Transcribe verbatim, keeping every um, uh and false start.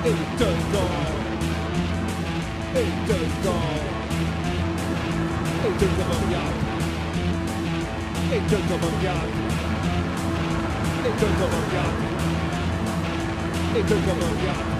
It does go. It does go. It does go mangiato. It does go mangiato. It does go mangiato. It does go mangiato.